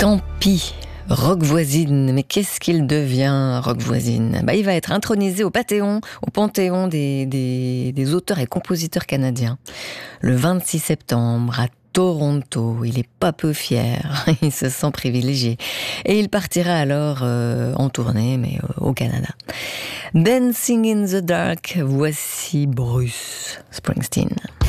Tant pis, Rock Voisine. Mais qu'est-ce qu'il devient, Rock Voisine ? Il va être intronisé au panthéon des auteurs et compositeurs canadiens. Le 26 septembre, à Toronto, il est pas peu fier, il se sent privilégié. Et il partira alors en tournée, mais au Canada. Dancing in the Dark, voici Bruce Springsteen.